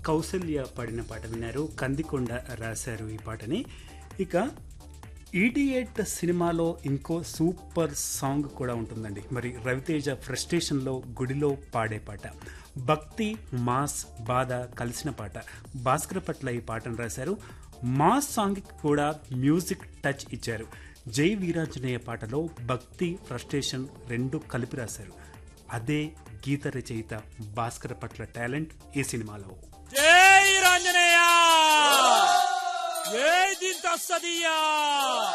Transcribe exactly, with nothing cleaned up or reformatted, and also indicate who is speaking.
Speaker 1: కౌసల్య పాడిన పాట విన్నారు. కందికొండ రాశారు ఈ పాటని. ఇక ఈడియట్ సినిమాలో ఇంకో సూపర్ సాంగ్ కూడా ఉంటుందండి. మరి రవితేజ ఫ్రస్ట్రేషన్లో గుడిలో పాడే పాట, భక్తి మాస్ బాధ కలిసిన పాట. భాస్కర్ పట్ల ఈ పాటను రాశారు. మాస్ సాంగ్కి కూడా మ్యూజిక్ టచ్ ఇచ్చారు. జై వీరాంజనేయ పాటలో భక్తి ఫ్రస్ట్రేషన్ రెండు కలిపి రాశారు. అదే గీత రచయిత భాస్కర్ పట్ల టాలెంట్ ఈ సినిమాలో.
Speaker 2: జై రాంజనేయ, జై దిల్ తస్సదియా.